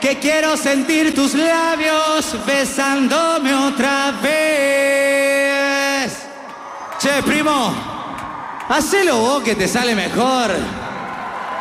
que quiero sentir tus labios besándome otra vez. Che, primo, hacelo vos que te sale mejor.